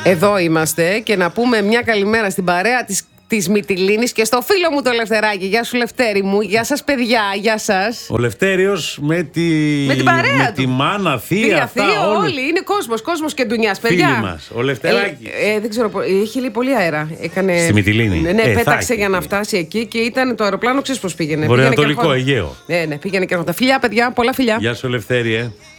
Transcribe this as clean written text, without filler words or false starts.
Εδώ είμαστε και να πούμε μια καλημέρα στην παρέα της Μυτιλήνης και στο φίλο μου το Λευτεράκι. Γεια σου Λευτέρη μου, γεια σας παιδιά, γεια σας. Ο Λευτέριος με την παρέα με του. τη μάνα, θεία, όλοι. Είναι κόσμος και ντουνιάς, παιδιά. Φίλοι μας, ο Λευτεράκης. Δεν ξέρω, είχε λέει πολύ αέρα. Στη Μυτιλήνη. Ναι, πέταξε για να φτάσει εκεί και ήταν το αεροπλάνο, ξέρεις πώς πήγαινε. Βορειοανατολικό, Αιγαίο. Ναι, πήγαινε και έρχοντα. Φιλιά παιδιά, πολλά φιλιά. Γεια σου Λευτέρη,